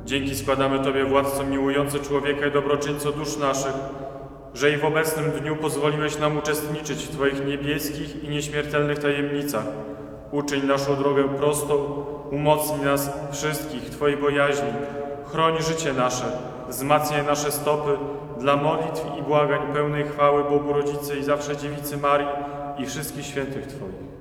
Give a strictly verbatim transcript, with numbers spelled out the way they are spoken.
Dzięki składamy Tobie, Władco miłujący człowieka i dobroczyńco dusz naszych, że i w obecnym dniu pozwoliłeś nam uczestniczyć w Twoich niebieskich i nieśmiertelnych tajemnicach. Uczyń naszą drogę prostą, umocnij nas wszystkich w Twojej bojaźni, chroń życie nasze, wzmacniaj nasze stopy dla modlitw i błagań pełnej chwały Bogu Rodzicy i zawsze Dziewicy Marii i wszystkich świętych Twoich.